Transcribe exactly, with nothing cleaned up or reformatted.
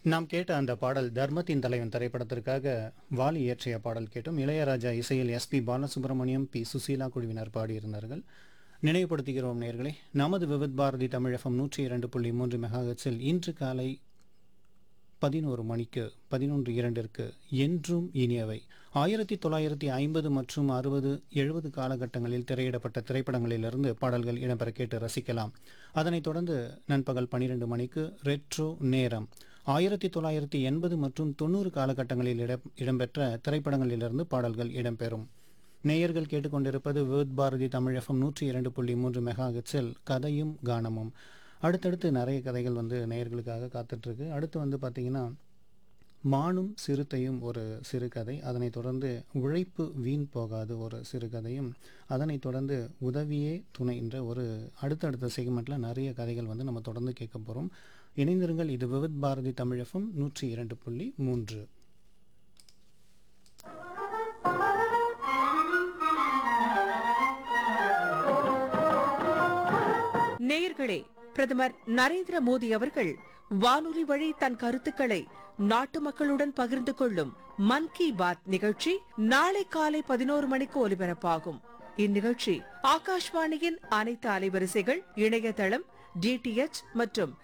நாம் கேட்ட அந்த பாடல் தர்மத்தின் தலைவன் திரைப்படத்திற்காக வாலி இயற்றிய பாடல் கேட்டோம். இளையராஜா இசையில் எஸ்பி பாலசுப்ரமணியம், பி சுசீலா குழுவினர் பாடியிருந்தார்கள். நினைவுபடுத்துகிறோம் நேயர்களே, நமது விவித் பாரதி தமிழ் எஃப்எம் நூற்றி இரண்டு புள்ளி மூன்று மெகாஹெர்ட்ஸில் இன்று காலை பதினோரு மணிக்கு பதினொன்று இரண்டிற்கு என்றும் இனியவை ஆயிரத்தி தொள்ளாயிரத்தி ஐம்பது மற்றும் அறுபது எழுபது காலகட்டங்களில் திரையிடப்பட்ட திரைப்படங்களிலிருந்து பாடல்கள் இடம்பெற கேட்டு ரசிக்கலாம். அதனைத் தொடர்ந்து நண்பகல் பன்னிரண்டு மணிக்கு ரெட்ரோ நேரம் ஆயிரத்தி தொள்ளாயிரத்தி எண்பது மற்றும் தொண்ணூறு காலகட்டங்களில் இட இடம்பெற்ற திரைப்படங்களிலிருந்து பாடல்கள் இடம்பெறும். நேயர்கள் கேட்டுக்கொண்டிருப்பது விவித் பாரதி தமிழ் எஃப்எம் நூற்றி இரண்டு புள்ளி மூன்று மெகாஹெர்ட்ஸில் கதையும் கானமும். அடுத்தடுத்து நிறைய கதைகள் வந்து நேயர்களுக்காக காத்துட்ருக்கு. அடுத்து வந்து பார்த்திங்கன்னா, மானும் சிறுத்தையும் ஒரு சிறுகதை, அதனைத் தொடர்ந்து உழைப்பு வீண் போகாது ஒரு சிறுகதையும், அதனைத் தொடர்ந்து உதவியே துணை என்ற ஒரு அடுத்தடுத்த செக்மெண்ட்டில் நிறைய கதைகள் வந்து நம்ம தொடர்ந்து கேட்க போகிறோம். இணைந்திருங்கள். இது விவித் பாரதி தமிழ் எஃப்எம் நூற்றி இரண்டு புள்ளி மூன்று. நேயர்களே, பிரதமர் நரேந்திர மோடி அவர்கள் வானொலி வழி தன் கருத்துக்களை நாட்டு மக்களுடன் பகிர்ந்து கொள்ளும் மன் கி பாத் நிகழ்ச்சி நாளை காலை பதினோரு மணிக்கு ஒலிபரப்பாகும். இந்நிகழ்ச்சி ஆகாஷ்வாணியின் அனைத்து அலைவரிசைகள், இணையதளம், டிடிஎச் மற்றும்